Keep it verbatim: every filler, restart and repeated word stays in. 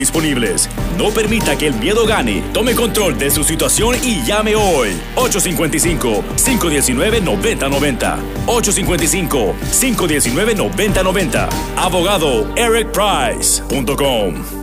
disponibles. No permita que el miedo gane. Tome control de su situación y llame hoy. ocho cinco cinco, cinco uno nueve, nueve cero nueve cero. ocho cinco cinco, cinco uno nueve, nueve cero nueve cero. Abogado Eric Price punto com.